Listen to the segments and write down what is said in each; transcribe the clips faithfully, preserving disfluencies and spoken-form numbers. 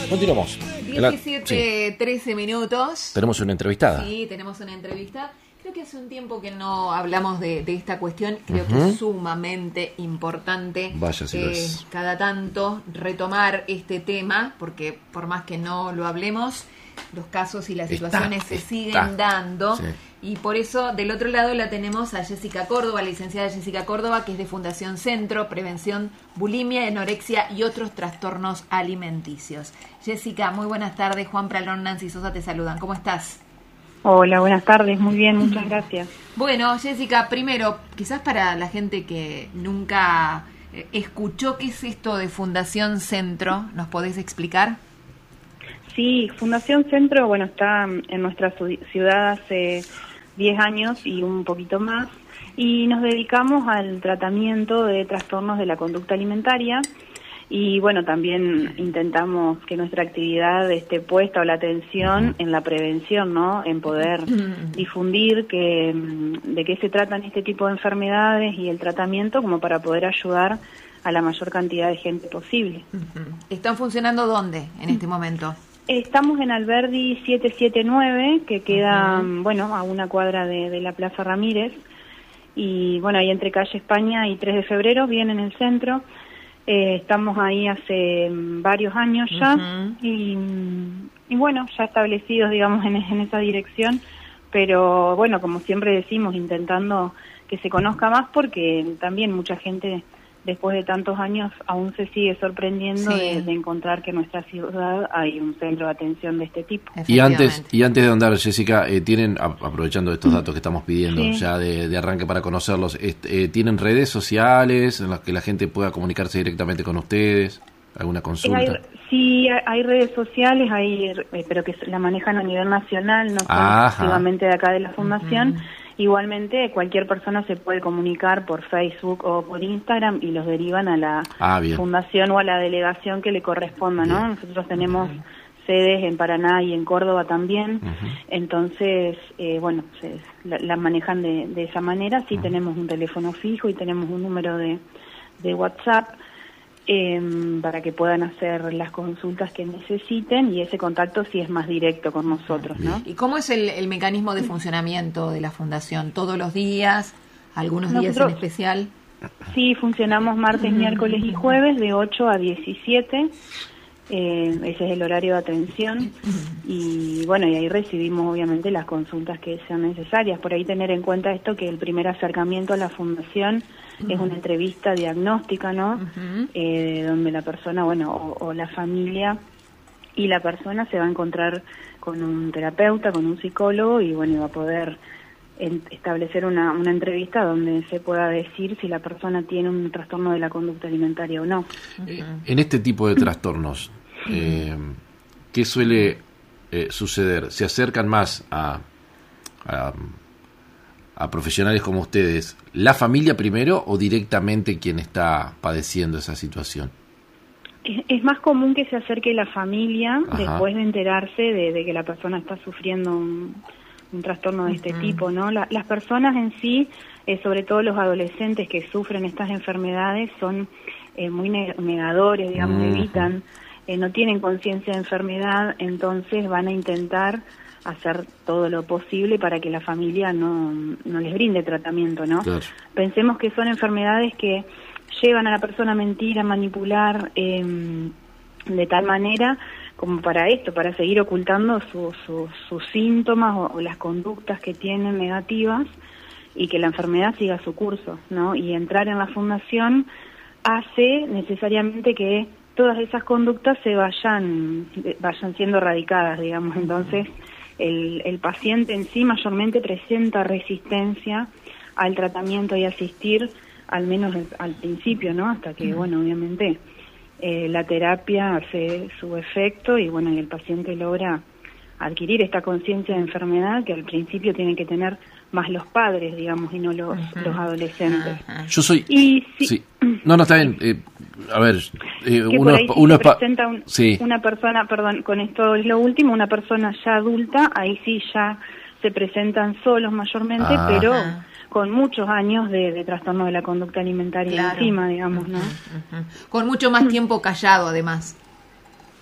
Continuamos. diecisiete, trece minutos. Tenemos una entrevistada. Sí, tenemos una entrevista. Creo que hace un tiempo que no hablamos de, de esta cuestión. Creo Uh-huh. que es sumamente importante. Vaya si lo eh, es. cada tanto retomar este tema, porque por más que no lo hablemos, los casos y las Está, situaciones se está. siguen dando. Sí. Y por eso del otro lado la tenemos a Jessica Córdoba, licenciada Jessica Córdoba, que es de Fundación Centro, Prevención, Bulimia, Anorexia y otros trastornos alimenticios. Jessica, muy buenas tardes. Juan Pralón, Nancy Sosa te saludan. ¿Cómo estás? Hola, buenas tardes. Muy bien, muchas gracias. Bueno, Jessica, primero, quizás para la gente que nunca eh, escuchó qué es esto de Fundación Centro, ¿nos podés explicar? Sí, Fundación Centro, bueno, está en nuestra ciudad hace diez años y un poquito más, y nos dedicamos al tratamiento de trastornos de la conducta alimentaria, y bueno, también intentamos que nuestra actividad esté puesta o la atención en la prevención, ¿no? En poder difundir que de qué se tratan este tipo de enfermedades y el tratamiento, como para poder ayudar a la mayor cantidad de gente posible. ¿Están funcionando dónde en este momento? Estamos en Alberdi setecientos setenta y nueve, que queda, uh-huh. bueno, a una cuadra de, de la Plaza Ramírez, y bueno, ahí entre calle España y tres de febrero, bien en el centro. Eh, estamos ahí hace varios años ya, uh-huh. y, y bueno, ya establecidos, digamos, en, en esa dirección, pero bueno, como siempre decimos, intentando que se conozca más, porque también mucha gente, después de tantos años, aún se sigue sorprendiendo sí. de, de encontrar que en nuestra ciudad hay un centro de atención de este tipo. Y antes y antes de andar, Jessica, eh, tienen, aprovechando estos datos que estamos pidiendo sí. ya de, de arranque para conocerlos, este, eh, ¿tienen redes sociales en las que la gente pueda comunicarse directamente con ustedes? ¿Alguna consulta? Hay, sí, hay redes sociales, hay, eh, pero que la manejan a nivel nacional, no son exclusivamente de acá de la Fundación. Uh-huh. Igualmente, cualquier persona se puede comunicar por Facebook o por Instagram y los derivan a la ah, fundación o a la delegación que le corresponda, ¿no? Bien. Nosotros tenemos uh-huh. sedes en Paraná y en Córdoba también, uh-huh. entonces, eh, bueno, se, la, la manejan de, de esa manera. Sí, uh-huh. tenemos un teléfono fijo y tenemos un número de, de WhatsApp eh, para que puedan hacer las consultas que necesiten, y ese contacto sí es más directo con nosotros, ¿no? ¿Y cómo es el, el mecanismo de funcionamiento de la Fundación? ¿Todos los días? ¿Algunos nosotros, días en especial? Sí, funcionamos martes, miércoles y jueves de ocho a diecisiete. Eh, ese es el horario de atención, y bueno, y ahí recibimos obviamente las consultas que sean necesarias. Por ahí tener en cuenta esto, que el primer acercamiento a la Fundación es una entrevista diagnóstica, ¿no? Uh-huh. Eh, donde la persona, bueno, o, o la familia y la persona se va a encontrar con un terapeuta, con un psicólogo, y bueno, va a poder en, establecer una, una entrevista donde se pueda decir si la persona tiene un trastorno de la conducta alimentaria o no. Uh-huh. En este tipo de trastornos, eh, ¿qué suele eh, suceder? ¿Se acercan más a, a, a profesionales como ustedes, la familia primero, o directamente quien está padeciendo esa situación? Es, es más común que se acerque la familia Ajá. después de enterarse de, de que la persona está sufriendo un, un trastorno de este uh-huh. tipo, ¿no? La, las personas en sí, eh, sobre todo los adolescentes que sufren estas enfermedades, son eh, muy negadores, digamos, uh-huh. evitan, eh, no tienen conciencia de enfermedad, entonces van a intentar hacer todo lo posible para que la familia no, no les brinde tratamiento, ¿no? Claro. Pensemos que son enfermedades que llevan a la persona a mentir, a manipular, eh, de tal manera como para esto, para seguir ocultando su, su, sus síntomas o, o las conductas que tienen negativas, y que la enfermedad siga su curso, ¿no? Y entrar en la Fundación hace necesariamente que todas esas conductas se vayan, vayan siendo erradicadas, digamos. Entonces, el, el paciente en sí mayormente presenta resistencia al tratamiento y asistir, al menos al principio, ¿no? Hasta que, bueno, obviamente eh, la terapia hace su efecto, y bueno, y el paciente logra adquirir esta conciencia de enfermedad que al principio tienen que tener más los padres, digamos, y no los, uh-huh. los adolescentes. Uh-huh. Yo soy... Y sí, sí. No, no, está bien. Eh, a ver, eh, que uno, por ahí si uno se presenta un, sí. una persona, perdón, con esto es lo último, una persona ya adulta, ahí sí ya se presentan solos mayormente, ah. pero con muchos años de, de trastorno de la conducta alimentaria claro. encima, digamos, ¿no? Uh-huh. Con mucho más tiempo callado, además.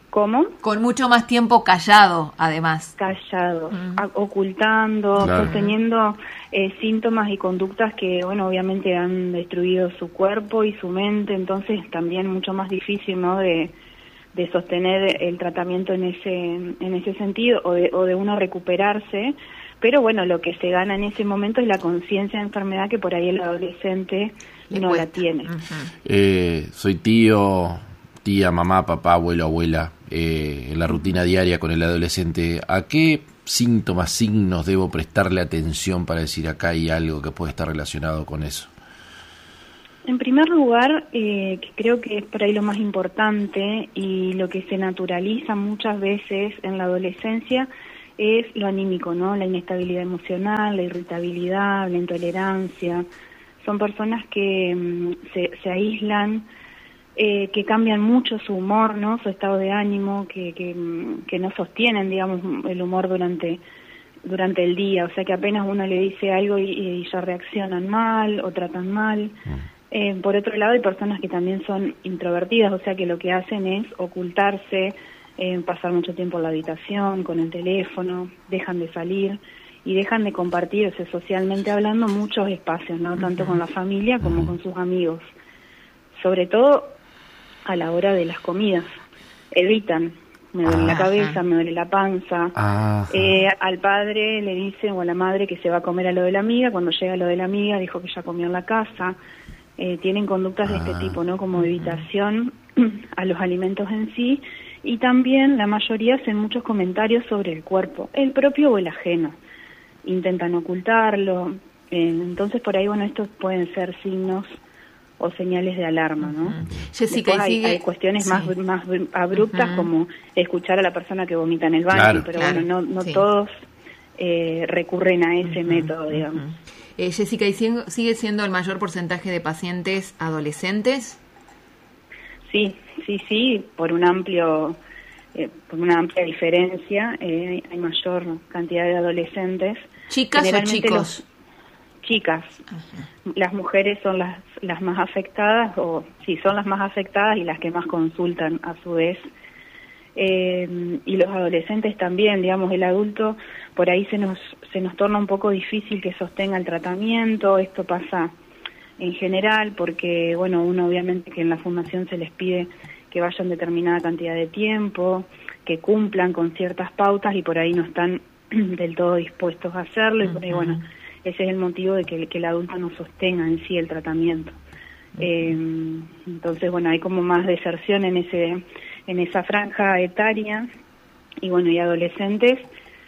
¿Cómo? Con mucho más tiempo callado, además. Callado, uh-huh. ocultando, claro. sosteniendo eh, síntomas y conductas que, bueno, obviamente han destruido su cuerpo y su mente, entonces también mucho más difícil, ¿no?, de, de sostener el tratamiento en ese en ese sentido, o de, o de uno recuperarse. Pero bueno, lo que se gana en ese momento es la conciencia de enfermedad, que por ahí el adolescente Le no cuesta. la tiene. Uh-huh. Eh, soy tío, tía, mamá, papá, abuelo, abuela, eh, en la rutina diaria con el adolescente. ¿A qué síntomas, signos debo prestarle atención para decir acá hay algo que puede estar relacionado con eso? En primer lugar, eh, que creo que es por ahí lo más importante y lo que se naturaliza muchas veces en la adolescencia, es lo anímico, ¿no? La inestabilidad emocional, la irritabilidad, la intolerancia. Son personas que um, se, se aíslan, eh, que cambian mucho su humor, ¿no? Su estado de ánimo, que, que, que no sostienen, digamos, el humor durante durante el día. O sea, que apenas uno le dice algo y, y ya reaccionan mal o tratan mal. Eh, por otro lado, hay personas que también son introvertidas, o sea, que lo que hacen es ocultarse, Eh, pasar mucho tiempo en la habitación, con el teléfono, dejan de salir y dejan de compartir, o sea, socialmente hablando, muchos espacios, ¿no? Tanto con la familia como con sus amigos. Sobre todo a la hora de las comidas. Evitan, me duele la cabeza, me duele la panza. Eh, al padre le dicen, o a la madre, que se va a comer a lo de la amiga. Cuando llega a lo de la amiga, dijo que ya comió en la casa. Eh, tienen conductas de este tipo, ¿no? Como evitación a los alimentos en sí. Y también la mayoría hacen muchos comentarios sobre el cuerpo, el propio o el ajeno. Intentan ocultarlo. Eh, entonces, por ahí, bueno, estos pueden ser signos o señales de alarma, ¿no? Uh-huh. Jessica, hay, sigue... hay cuestiones sí. más más abruptas, uh-huh. como escuchar a la persona que vomita en el baño, claro, pero claro, bueno, no, no sí. todos eh, recurren a ese uh-huh. método, digamos. Uh-huh. Eh, Jessica, ¿y sigue siendo el mayor porcentaje de pacientes adolescentes? Sí, sí, sí, por un amplio, eh, por una amplia diferencia, eh, hay mayor cantidad de adolescentes. ¿Chicas o chicos? Los, chicas. Ajá. Las mujeres son las las más afectadas, o sí, son las más afectadas y las que más consultan a su vez. Eh, y los adolescentes también, digamos, el adulto por ahí se nos se nos torna un poco difícil que sostenga el tratamiento. Esto pasa en general, porque, bueno, uno obviamente que en la fundación se les pide que vayan determinada cantidad de tiempo, que cumplan con ciertas pautas y por ahí no están del todo dispuestos a hacerlo, y por ahí, bueno, ese es el motivo de que, que el adulto no sostenga en sí el tratamiento. Eh, entonces, bueno, hay como más deserción en ese en esa franja etaria, y bueno, y adolescentes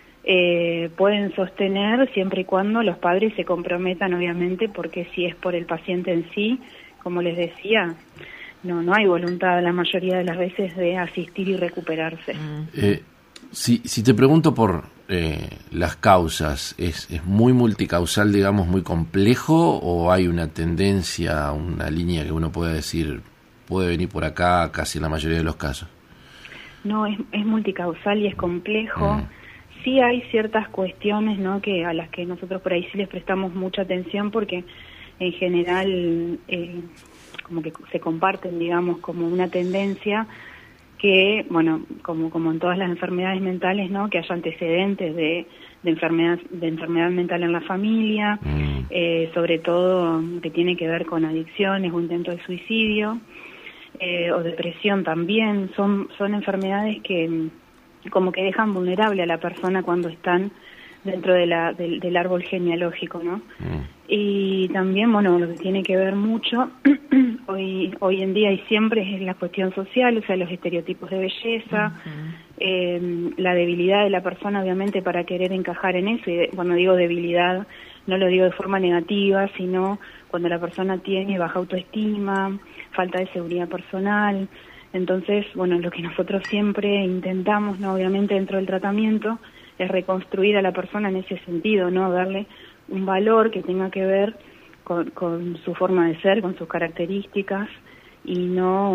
Eh, pueden sostener siempre y cuando los padres se comprometan, obviamente, porque si es por el paciente en sí, como les decía, no no hay voluntad la mayoría de las veces de asistir y recuperarse. Eh, si, si te pregunto por eh, las causas, ¿es, ¿es muy multicausal, digamos, muy complejo, o hay una tendencia, una línea que uno puede decir puede venir por acá casi en la mayoría de los casos? No, es, es multicausal y es complejo. Mm. Sí hay ciertas cuestiones, ¿no?, que a las que nosotros por ahí sí les prestamos mucha atención, porque en general eh, como que se comparten, digamos, como una tendencia que, bueno, como como en todas las enfermedades mentales, ¿no?, que haya antecedentes de, de enfermedad de enfermedad mental en la familia, mm. eh, sobre todo que tiene que ver con adicciones o intento de suicidio, eh, o depresión también. Son son enfermedades que como que dejan vulnerable a la persona cuando están dentro de la, del, del árbol genealógico, ¿no? Mm. Y también, bueno, lo que tiene que ver mucho hoy hoy en día y siempre es la cuestión social, o sea, los estereotipos de belleza, uh-huh. eh, la debilidad de la persona, obviamente, para querer encajar en eso. Y cuando digo debilidad, no lo digo de forma negativa, sino cuando la persona tiene baja autoestima, falta de seguridad personal. Entonces, bueno, lo que nosotros siempre intentamos, ¿no?, obviamente dentro del tratamiento, es reconstruir a la persona en ese sentido, ¿no?, darle un valor que tenga que ver con, con su forma de ser, con sus características, y no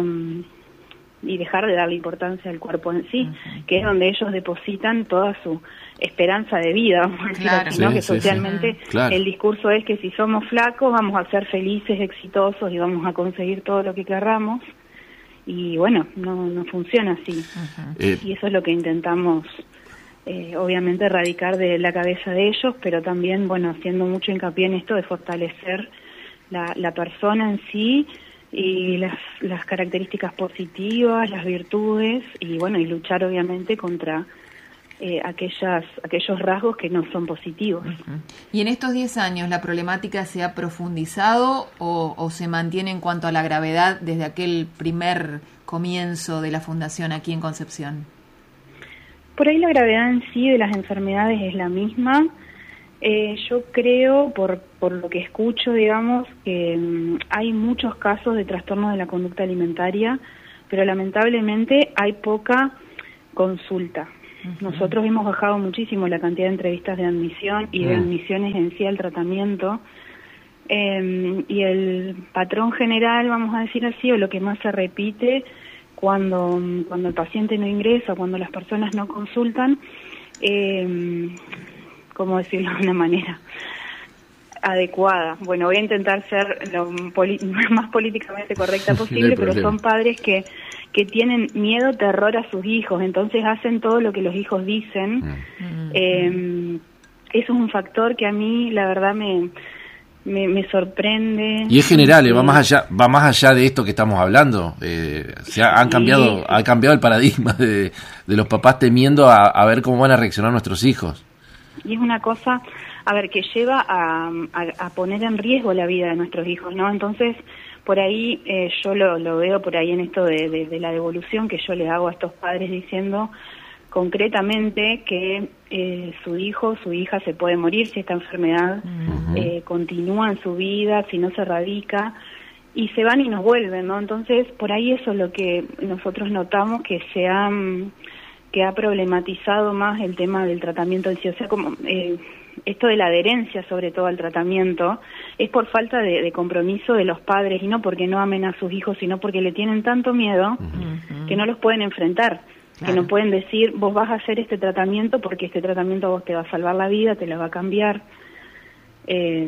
y dejar de darle importancia al cuerpo en sí, uh-huh. que es donde ellos depositan toda su esperanza de vida, vamos a decir así, ¿no? Sí, que sí, socialmente sí. Claro. El discurso es que si somos flacos vamos a ser felices, exitosos y vamos a conseguir todo lo que querramos. y bueno, no, no funciona así. Uh-huh. eh, y eso es lo que intentamos eh, obviamente erradicar de la cabeza de ellos, pero también, bueno, haciendo mucho hincapié en esto de fortalecer la, la persona en sí y las, las características positivas, las virtudes, y bueno, y luchar obviamente contra eh, aquellas aquellos rasgos que no son positivos. Uh-huh. ¿Y en estos diez años la problemática se ha profundizado o, o se mantiene en cuanto a la gravedad desde aquel primer comienzo de la fundación aquí en Concepción? Por ahí la gravedad en sí de las enfermedades es la misma. Eh, yo creo, por, por lo que escucho, digamos, que um, hay muchos casos de trastornos de la conducta alimentaria, pero lamentablemente hay poca consulta. Uh-huh. Nosotros hemos bajado muchísimo la cantidad de entrevistas de admisión y uh-huh. de admisiones en sí al tratamiento, eh, y el patrón general, vamos a decir así, o lo que más se repite cuando, cuando el paciente no ingresa, cuando las personas no consultan, eh, ¿cómo decirlo de una manera adecuada? Bueno, voy a intentar ser lo poli- más políticamente correcta posible, no pero son padres que, que tienen miedo, terror a sus hijos, entonces hacen todo lo que los hijos dicen. Mm. Eh, eso es un factor que a mí, la verdad, me... Me, me sorprende. Y es general, eh, va más allá, va más allá de esto que estamos hablando. Eh, se ha, han cambiado, sí. ha cambiado el paradigma de, de los papás temiendo a, a ver cómo van a reaccionar nuestros hijos. Y es una cosa, a ver, que lleva a, a, a poner en riesgo la vida de nuestros hijos, ¿no? Entonces, por ahí eh, yo lo, lo veo por ahí en esto de, de, de la devolución que yo les hago a estos padres diciendo concretamente que eh, su hijo, su hija se puede morir si esta enfermedad uh-huh. eh, continúa en su vida, si no se erradica, y se van y nos vuelven, ¿no? Entonces, por ahí eso es lo que nosotros notamos, que se ha, que ha problematizado más el tema del tratamiento en sí, o sea, como eh, esto de la adherencia sobre todo al tratamiento, es por falta de, de compromiso de los padres, y no porque no amen a sus hijos, sino porque le tienen tanto miedo uh-huh. que no los pueden enfrentar. Claro. Que no pueden decir, vos vas a hacer este tratamiento porque este tratamiento a vos te va a salvar la vida, te la va a cambiar. Eh,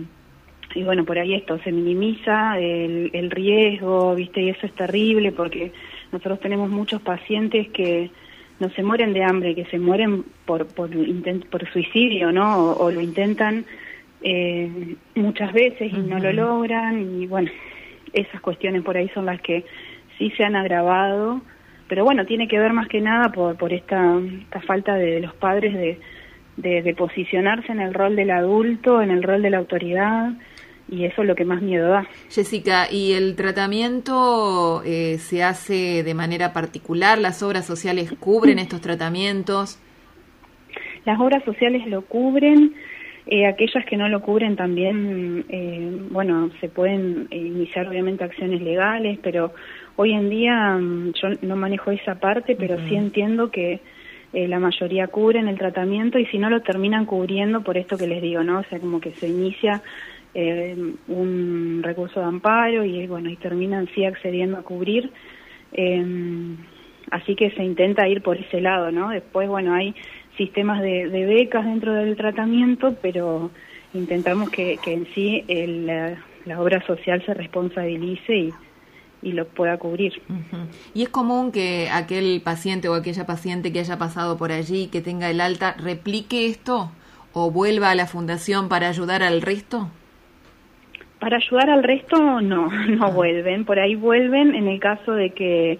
y bueno, por ahí esto, se minimiza el, el riesgo, ¿viste? Y eso es terrible porque nosotros tenemos muchos pacientes que no se mueren de hambre, que se mueren por por, intent, por suicidio, ¿no? O, o lo intentan eh, muchas veces y uh-huh. no lo logran. Y bueno, esas cuestiones por ahí son las que sí se han agravado. Pero bueno, tiene que ver más que nada por por esta, esta falta de, de los padres de, de, de posicionarse en el rol del adulto, en el rol de la autoridad, y eso es lo que más miedo da. Jessica, ¿y el tratamiento eh, se hace de manera particular? ¿Las obras sociales cubren estos tratamientos? Las obras sociales lo cubren, eh, aquellas que no lo cubren también, eh, bueno, se pueden iniciar obviamente acciones legales, pero hoy en día yo no manejo esa parte, pero uh-huh. sí entiendo que eh, la mayoría cubren el tratamiento, y si no lo terminan cubriendo por esto que les digo, ¿no? O sea, como que se inicia eh, un recurso de amparo y bueno, y terminan sí accediendo a cubrir. Eh, así que se intenta ir por ese lado, ¿no? Después, bueno, hay sistemas de, de becas dentro del tratamiento, pero intentamos que, que en sí el, la, la obra social se responsabilice y y lo pueda cubrir. Uh-huh. ¿Y es común que aquel paciente o aquella paciente que haya pasado por allí, que tenga el alta, replique esto o vuelva a la fundación para ayudar al resto? Para ayudar al resto no, no uh-huh. vuelven. Por ahí vuelven en el caso de que,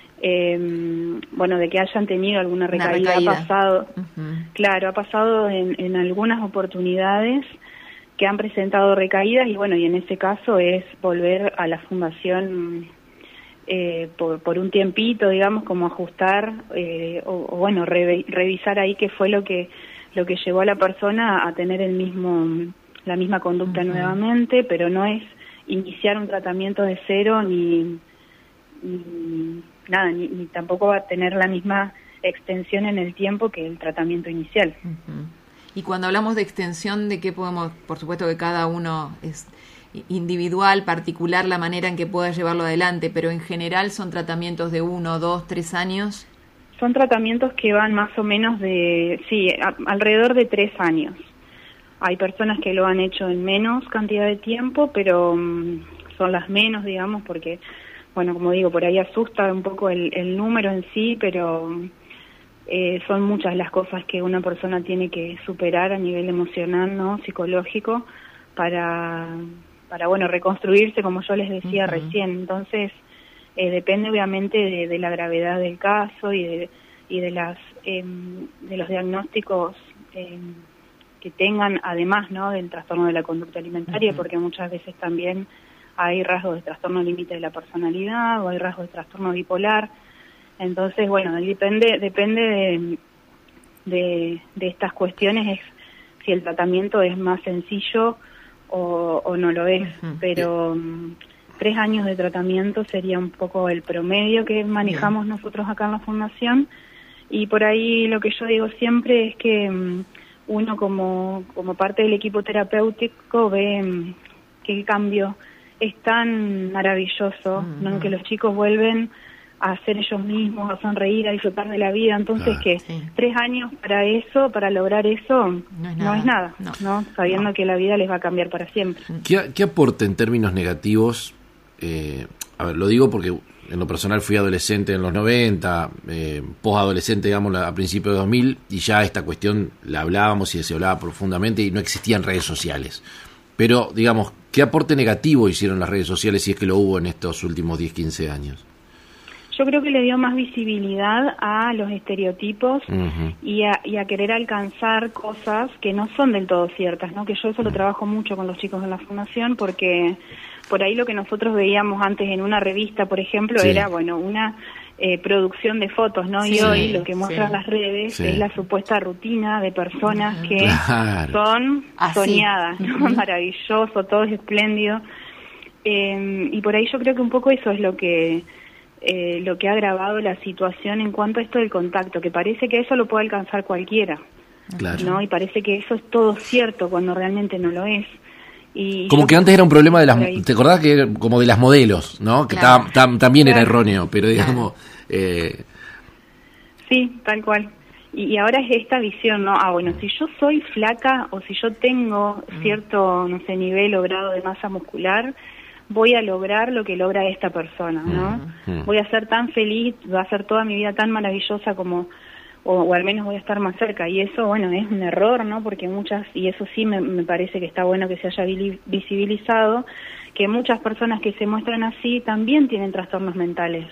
eh, bueno, de que hayan tenido alguna recaída. recaída. Ha pasado, uh-huh. claro, ha pasado en, en algunas oportunidades que han presentado recaídas, y bueno, y en ese caso es volver a la fundación eh, por, por un tiempito, digamos, como ajustar eh, o, o bueno, re, revisar ahí qué fue lo que lo que llevó a la persona a tener el mismo la misma conducta uh-huh. nuevamente, pero no es iniciar un tratamiento de cero ni, ni nada, ni, ni tampoco va a tener la misma extensión en el tiempo que el tratamiento inicial. Uh-huh. Y cuando hablamos de extensión, ¿de qué podemos? Por supuesto que cada uno es individual, particular la manera en que pueda llevarlo adelante, pero en general son tratamientos de uno, dos, tres años. Son tratamientos que van más o menos de, sí, a, alrededor de tres años. Hay personas que lo han hecho en menos cantidad de tiempo, pero um, son las menos, digamos, porque bueno, como digo, por ahí asusta un poco el, el número en sí, pero eh, son muchas las cosas que una persona tiene que superar a nivel emocional, ¿no? Psicológico, para, para bueno, reconstruirse, como yo les decía uh-huh. recién. Entonces, eh, depende obviamente de, de la gravedad del caso y de, y de, las, eh, de los diagnósticos eh, que tengan, además, ¿no? Del trastorno de la conducta alimentaria, uh-huh. porque muchas veces también hay rasgos de trastorno límite de la personalidad o hay rasgos de trastorno bipolar. Entonces, bueno, depende depende de, de, de estas cuestiones, es si el tratamiento es más sencillo o, o no lo es, uh-huh. pero um, tres años de tratamiento sería un poco el promedio que manejamos uh-huh. nosotros acá en la Fundación, y por ahí lo que yo digo siempre es que um, uno como, como parte del equipo terapéutico ve um, que el cambio es tan maravilloso, uh-huh. ¿no? Que los chicos vuelven a ser ellos mismos, a sonreír, a disfrutar de la vida. Entonces, ah, que sí. tres años para eso, para lograr eso, no es nada, no es nada no. ¿no? Sabiendo no. que la vida les va a cambiar para siempre. ¿Qué, qué aporta en términos negativos? Eh, a ver, lo digo porque en lo personal fui adolescente en los noventa, eh, posadolescente, digamos, a principios de dos mil, y ya esta cuestión la hablábamos y se hablaba profundamente y no existían redes sociales. Pero, digamos, ¿qué aporte negativo hicieron las redes sociales, si es que lo hubo en estos últimos diez, quince años? Yo creo que le dio más visibilidad a los estereotipos uh-huh. y, a, y a querer alcanzar cosas que no son del todo ciertas, ¿no? Que yo eso lo trabajo mucho con los chicos en la Fundación, porque por ahí lo que nosotros veíamos antes en una revista, por ejemplo, sí. era, bueno, una eh, producción de fotos, ¿no? Sí, y hoy lo que muestran sí. las redes sí. es la supuesta rutina de personas uh-huh. que claro. son Así. soñadas, ¿no? Uh-huh. Maravilloso, todo es espléndido. Eh, y por ahí yo creo que un poco eso es lo que... Eh, lo que ha agravado la situación en cuanto a esto del contacto, que parece que eso lo puede alcanzar cualquiera, claro. ¿no? Y parece que eso es todo cierto cuando realmente no lo es. Y como que antes era un problema de las, ¿te acordás que era como de las modelos, ¿no? Que claro. ta, ta, también claro. era erróneo, pero digamos... Eh... Sí, tal cual. Y, y ahora es esta visión, ¿no? Ah, bueno, si yo soy flaca o si yo tengo cierto, no sé, nivel o grado de masa muscular, voy a lograr lo que logra esta persona, ¿no? Mm, mm. Voy a ser tan feliz, va a ser toda mi vida tan maravillosa como, o, o al menos voy a estar más cerca. Y eso, bueno, es un error, ¿no? Porque muchas, y eso sí me, me parece que está bueno que se haya visibilizado, que muchas personas que se muestran así también tienen trastornos mentales.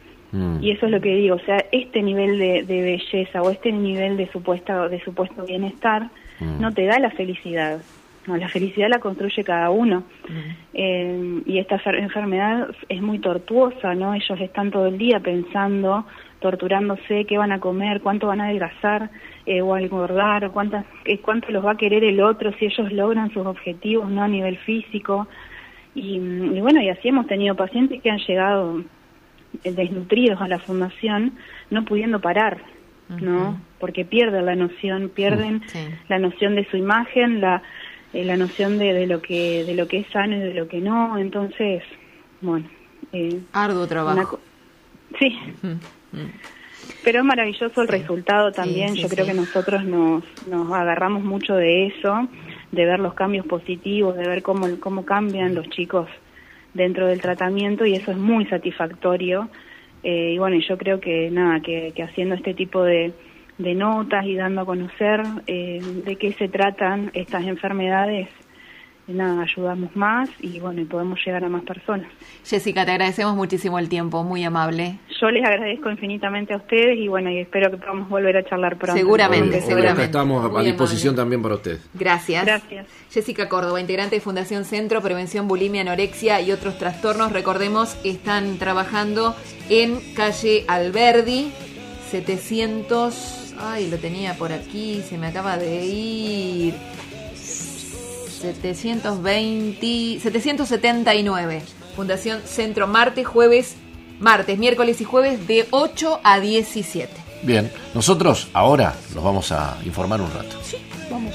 Mm. Y eso es lo que digo, o sea, este nivel de, de belleza o este nivel de supuesto, de supuesto bienestar mm. no te da la felicidad. No, la felicidad la construye cada uno. Uh-huh. Eh, y esta enfermedad es muy tortuosa, ¿no? Ellos están todo el día pensando, torturándose, qué van a comer, cuánto van a adelgazar eh, o a engordar, o cuántas, cuánto los va a querer el otro si ellos logran sus objetivos, ¿no? A nivel físico. Y, y bueno, y así hemos tenido pacientes que han llegado desnutridos a la Fundación, no pudiendo parar, ¿no? Uh-huh. Porque pierden la noción, pierden sí. la noción de su imagen, la Eh, la noción de, de lo que de lo que es sano y de lo que no. Entonces, bueno, eh, arduo trabajo. Una... sí, mm-hmm. pero es maravilloso el sí. resultado también. Sí, sí, Yo sí. creo que nosotros nos nos agarramos mucho de eso, de ver los cambios positivos, de ver cómo cómo cambian los chicos dentro del tratamiento, y eso es muy satisfactorio. Eh, y bueno, yo creo que nada, que, que haciendo este tipo de de notas y dando a conocer eh, de qué se tratan estas enfermedades, nada, ayudamos más y bueno, y podemos llegar a más personas. Jessica, te agradecemos muchísimo el tiempo, muy amable. Yo les agradezco infinitamente a ustedes y bueno, y espero que podamos volver a charlar pronto. Seguramente, Obvio, seguramente. Estamos muy a disposición amable. También para ustedes. Gracias. Gracias. Jessica Córdoba, integrante de Fundación Centro, Prevención, Bulimia, Anorexia y otros trastornos. Recordemos que están trabajando en calle Alberdi, setecientos... Ay, lo tenía por aquí, se me acaba de ir. setecientos veinte, setecientos setenta y nueve. Fundación Centro, martes, jueves, martes, miércoles y jueves de ocho a diecisiete. Bien, nosotros ahora los vamos a informar un rato. Sí, vamos.